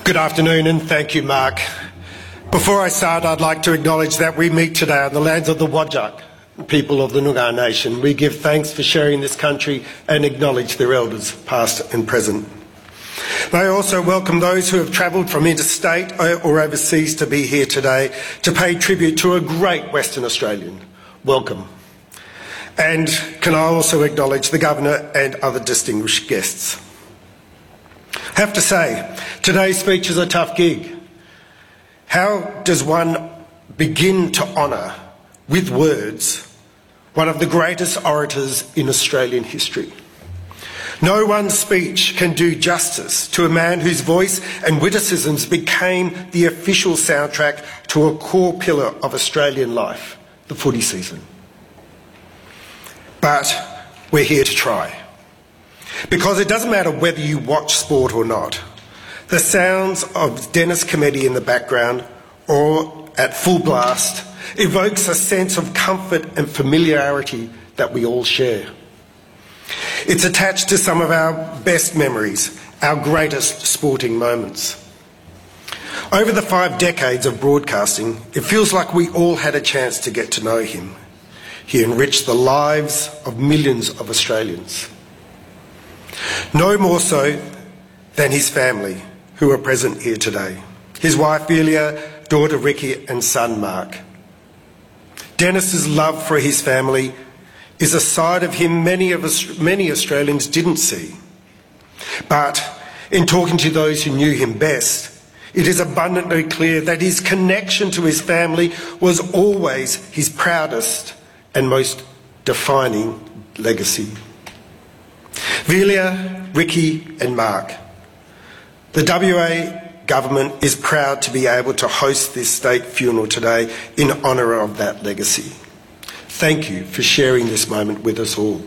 Good afternoon and thank you, Mark. Before I start, I'd like to acknowledge that we meet today on the lands of the Whadjuk, people of the Noongar Nation. We give thanks for sharing this country and acknowledge their elders, past and present. May I also welcome those who have travelled from interstate or overseas to be here today to pay tribute to a great Western Australian. Welcome. And can I also acknowledge the Governor and other distinguished guests. I have to say, today's speech is a tough gig. How does one begin to honour, with words, one of the greatest orators in Australian history? No one speech can do justice to a man whose voice and witticisms became the official soundtrack to a core pillar of Australian life, the footy season. But we're here to try. Because it doesn't matter whether you watch sport or not. The sounds of Dennis Cometti in the background or at full blast evokes a sense of comfort and familiarity that we all share. It's attached to some of our best memories, our greatest sporting moments. Over the 5 decades of broadcasting, it feels like we all had a chance to get to know him. He enriched the lives of millions of Australians. No more so than his family, who are present here today. His wife Velia, daughter Ricky and son Mark. Dennis's love for his family is a side of him many Australians didn't see. But in talking to those who knew him best, it is abundantly clear that his connection to his family was always his proudest and most defining legacy. Velia, Ricky and Mark. The WA government is proud to be able to host this state funeral today in honour of that legacy. Thank you for sharing this moment with us all.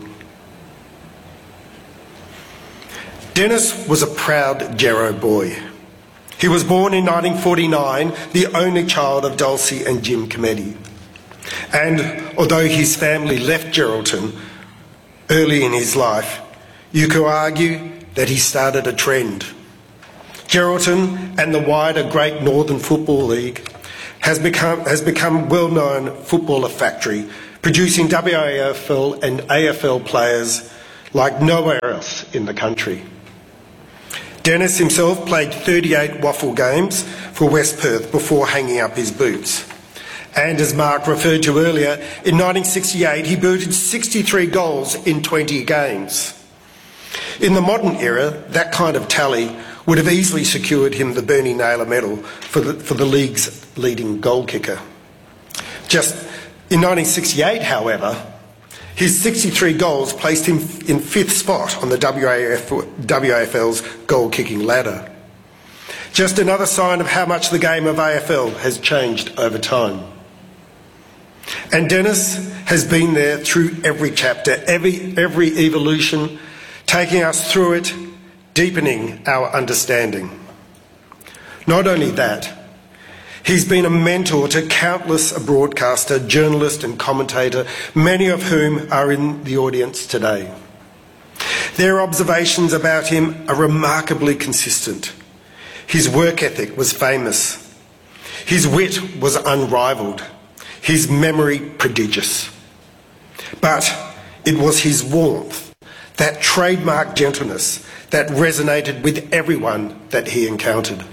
Dennis was a proud Gero boy. He was born in 1949, the only child of Dulcie and Jim Cometti. And although his family left Geraldton early in his life, you could argue that he started a trend. Geraldton and the wider Great Northern Football League has become well-known footballer factory, producing WAFL and AFL players like nowhere else in the country. Dennis himself played 38 waffle games for West Perth before hanging up his boots. And as Mark referred to earlier, in 1968 he booted 63 goals in 20 games. In the modern era, that kind of tally would have easily secured him the Bernie Naylor medal for the league's leading goal kicker. Just in 1968, however, his 63 goals placed him in 5th spot on the WAFL's goal-kicking ladder. Just another sign of how much the game of AFL has changed over time. And Dennis has been there through every chapter, every evolution, taking us through it, deepening our understanding. Not only that, he's been a mentor to countless a broadcaster, journalist and commentator, many of whom are in the audience today. Their observations about him are remarkably consistent. His work ethic was famous. His wit was unrivalled. His memory prodigious. But it was his warmth, that trademark gentleness, that resonated with everyone that he encountered.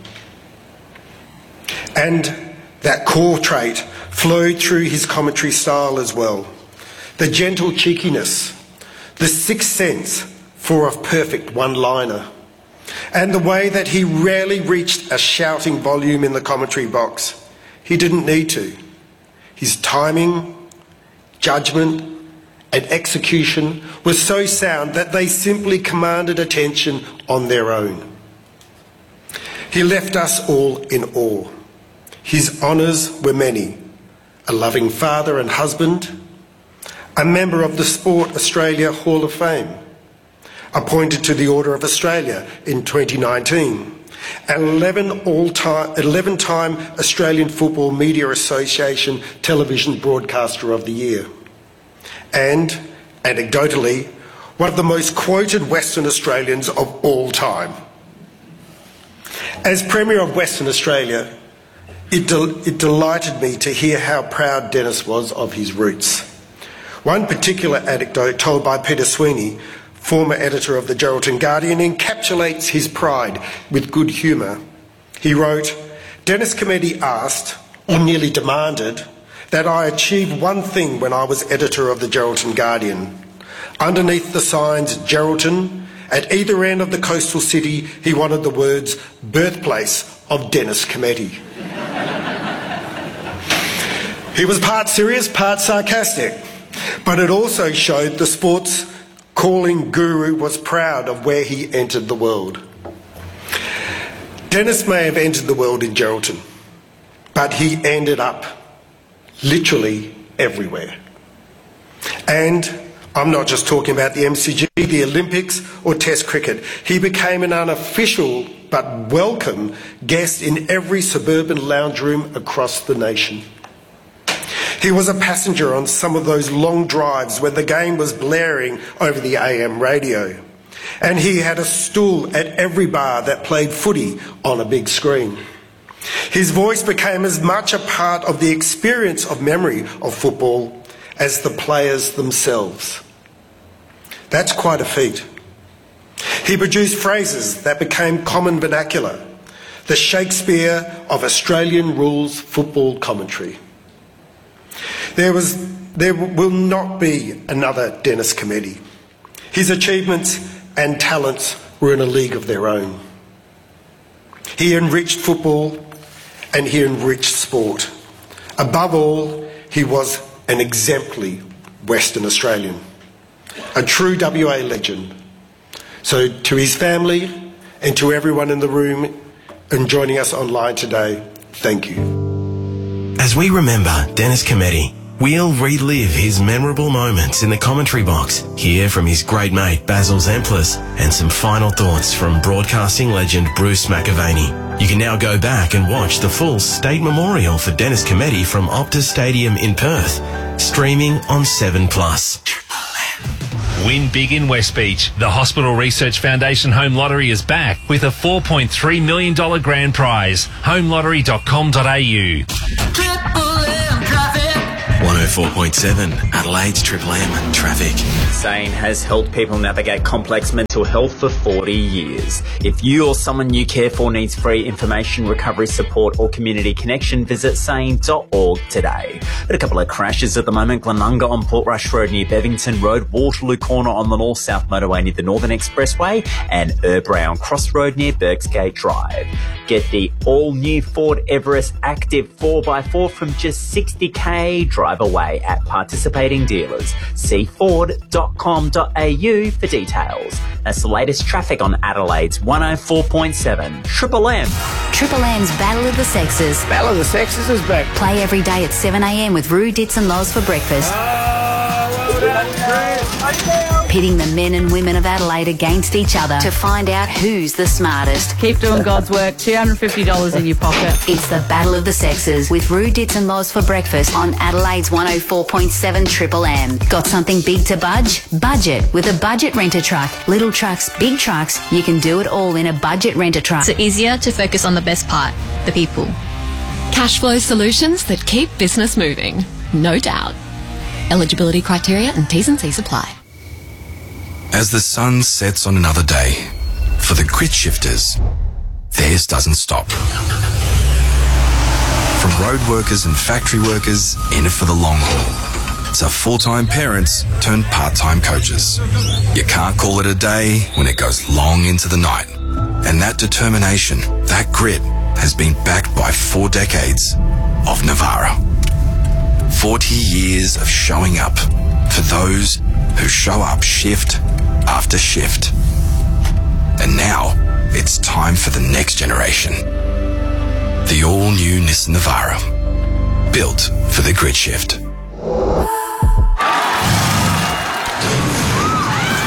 And that core trait flowed through his commentary style as well. The gentle cheekiness, the sixth sense for a perfect one-liner, and the way that he rarely reached a shouting volume in the commentary box. He didn't need to. His timing, judgment, and execution was so sound that they simply commanded attention on their own. He left us all in awe. His honours were many: a loving father and husband, a member of the Sport Australia Hall of Fame, appointed to the Order of Australia in 2019, an 11-time Australian Football Media Association Television Broadcaster of the Year, and, anecdotally, one of the most quoted Western Australians of all time. As Premier of Western Australia, it delighted me to hear how proud Dennis was of his roots. One particular anecdote told by Peter Sweeney, former editor of the Geraldton Guardian, encapsulates his pride with good humour. He wrote, "Dennis Cometti asked, or nearly demanded, that I achieve one thing when I was editor of the Geraldton Guardian. Underneath the signs Geraldton, at either end of the coastal city, he wanted the words, 'Birthplace of Dennis Cometti.'" He was part serious, part sarcastic, but it also showed the sports calling guru was proud of where he entered the world. Dennis may have entered the world in Geraldton, but he ended up literally everywhere. And I'm not just talking about the MCG, the Olympics or Test cricket. He became an unofficial but welcome guest in every suburban lounge room across the nation. He was a passenger on some of those long drives when the game was blaring over the AM radio. And he had a stool at every bar that played footy on a big screen. His voice became as much a part of the experience of memory of football as the players themselves. That's quite a feat. He produced phrases that became common vernacular, the Shakespeare of Australian rules football commentary. There will not be another Dennis Cometti. His achievements and talents were in a league of their own. He enriched football and he enriched sport. Above all, he was an exemplary Western Australian, a true WA legend. So to his family and to everyone in the room and joining us online today, thank you. As we remember Dennis Cometti, we'll relive his memorable moments in the commentary box, hear from his great mate Basil Zemplis, and some final thoughts from broadcasting legend Bruce McAvaney. You can now go back and watch the full state memorial for Dennis Cometti from Optus Stadium in Perth, streaming on 7plus. Win big in West Beach. The Hospital Research Foundation Home Lottery is back with a $4.3 million grand prize. homelottery.com.au. 104.7 Adelaide's Triple M traffic. SANE has helped people navigate complex mental health for 40 years. If you or someone you care for needs free information, recovery support or community connection, visit sane.org today. But a couple of crashes at the moment. Glenunga on Portrush Road near Bevington Road, Waterloo Corner on the North-South Motorway near the Northern Expressway, and Urbray on Cross Road near Berksgate Drive. Get the all-new Ford Everest Active 4x4 from just $60,000. Drive away at participating dealers. See ford.com.au for details. That's the latest traffic on Adelaide's 104.7 Triple M. Triple M's Battle of the Sexes. Battle of the Sexes is back. Play every day at 7 a.m. with Roo, Dits and Loz for breakfast. Pitting the men and women of Adelaide against each other to find out who's the smartest. Keep doing God's work. $250 in your pocket. It's the Battle of the Sexes with Roo, Dits and Loz for breakfast on Adelaide's 104.7 Triple M. Got something big to budge? Budget with a budget renter truck. Little trucks, big trucks, you can do it all in a budget renter truck. So easier to focus on the best part, the people. Cash flow solutions that keep business moving. No doubt. Eligibility criteria and T's and C's apply. As the sun sets on another day, for the grit shifters, theirs doesn't stop. From road workers and factory workers, in it for the long haul, to full-time parents turned part-time coaches. You can't call it a day when it goes long into the night. And that determination, that grit, has been backed by 4 decades of Navara. 40 years of showing up for those who show up shift after shift. And now it's time for the next generation. The all-new Nissan Navara, built for the grid shift. The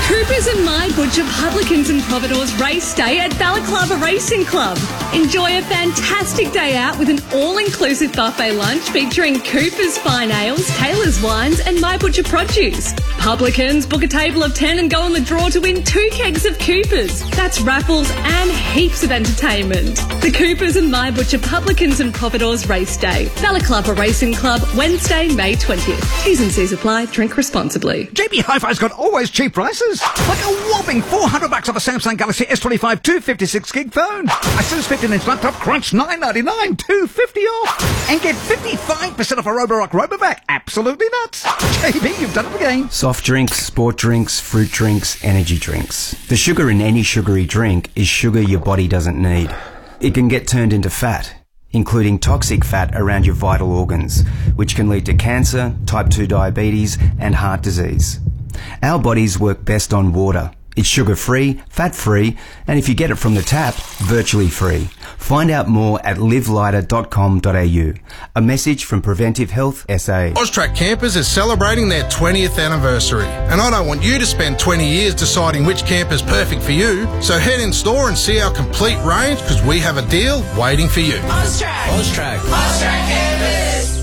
Coopers and My Butcher Publicans and Providors Race Day at Balaclava Racing Club. Enjoy a fantastic day out with an all-inclusive buffet lunch featuring Coopers Fine Ales, Taylor's Wines and My Butcher Produce. Publicans, book a table of 10 and go on the draw to win 2 kegs of Coopers. That's raffles and heaps of entertainment. The Coopers and My Butcher Publicans and Providors Race Day. Balaclava Racing Club, Wednesday, May 20th. T's and C's apply. Drink responsibly. JB Hi-Fi's got always cheap prices. Like a whopping $400 off a Samsung Galaxy S25 256 gig phone. A Sims 15-inch laptop, crunch $9.99, $250 off. And get 55% off a Roborock Robovac. Absolutely nuts. JB, you've done it again. Soft drinks, sport drinks, fruit drinks, energy drinks. The sugar in any sugary drink is sugar your body doesn't need. It can get turned into fat, including toxic fat around your vital organs, which can lead to cancer, type 2 diabetes, and heart disease. Our bodies work best on water. It's sugar-free, fat-free, and if you get it from the tap, virtually free. Find out more at livelighter.com.au. A message from Preventive Health SA. Austrac Campers is celebrating their 20th anniversary, and I don't want you to spend 20 years deciding which camper's perfect for you, so head in store and see our complete range because we have a deal waiting for you. Austrac Campers.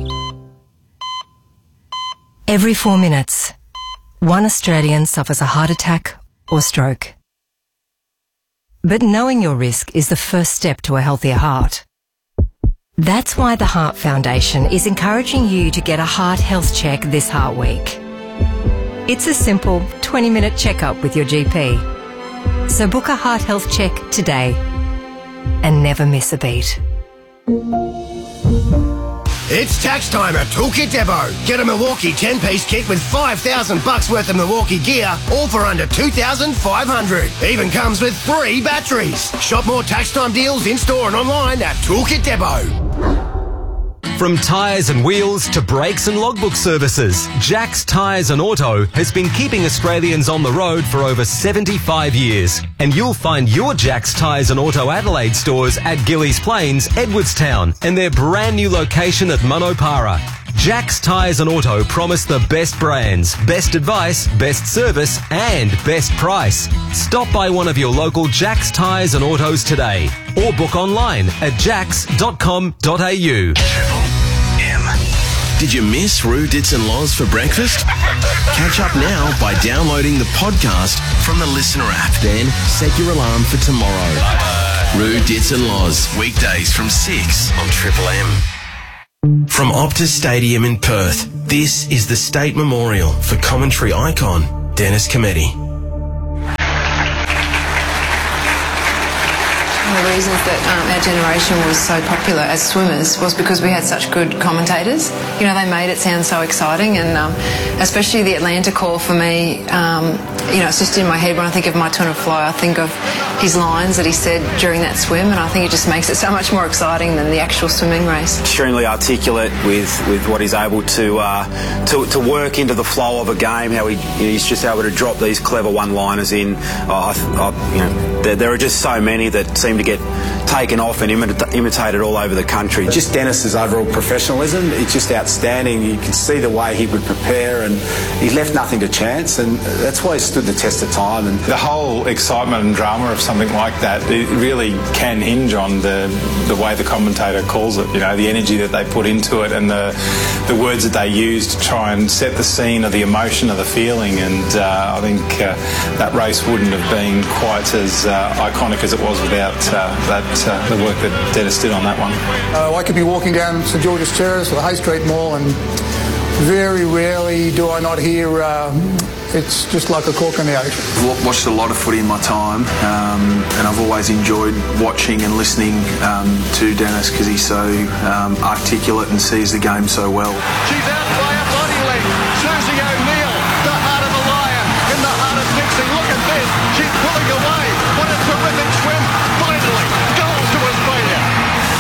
Every 4 minutes, one Australian suffers a heart attack or stroke. But knowing your risk is the first step to a healthier heart. That's why the Heart Foundation is encouraging you to get a heart health check this Heart Week. It's a simple 20-minute checkup with your GP. So book a heart health check today and never miss a beat. It's tax time at Toolkit Depot. Get a Milwaukee 10-piece kit with $5,000 worth of Milwaukee gear, all for under $2,500. Even comes with 3 batteries. Shop more tax time deals in-store and online at Toolkit Depot. From tyres and wheels to brakes and logbook services, Jack's Tyres and Auto has been keeping Australians on the road for over 75 years. And you'll find your Jack's Tyres and Auto Adelaide stores at Gillies Plains, Edwardstown, and their brand new location at Monopara. Jack's Tyres and Auto promise the best brands, best advice, best service and best price. Stop by one of your local Jack's Tyres and Autos today or book online at jacks.com.au. Did you miss Roo, Dits and Loz for breakfast? Catch up now by downloading the podcast from the Listener app. Then set your alarm for tomorrow. Roo, Dits and Loz, weekdays from 6 on Triple M. From Optus Stadium in Perth, this is the State Memorial for commentary icon Dennis Cometti. One of the reasons that our generation was so popular as swimmers was because we had such good commentators. You know, they made it sound so exciting, and especially the Atlanta call for me, you know, it's just in my head when I think of My Turn to Fly. I think of his lines that he said during that swim, and I think it just makes it so much more exciting than the actual swimming race. Extremely articulate with what he's able to work into the flow of a game, how he's just able to drop these clever one-liners in. You know, there are just so many that seem to get taken off and imitated all over the country. Just Dennis's overall professionalism, it's just outstanding. You can see the way he would prepare, and he left nothing to chance, and that's why he stood the test of time. And the whole excitement and drama of something like that, it really can hinge on the way the commentator calls it, you know, the energy that they put into it and the words that they use to try and set the scene of the emotion of the feeling. And I think that race wouldn't have been quite as iconic as it was without the work that Dennis did on that one. I could be walking down St George's Terrace or the High Street Mall, and very rarely do I not hear it's just like a cork in the ocean. I've watched a lot of footy in my time, and I've always enjoyed watching and listening to Dennis because he's so articulate and sees the game so well. She's out by a body length. Susie O'Neill, the heart of a lion, in the heart of Nixie. Look at this. She's pulling away. What a terrific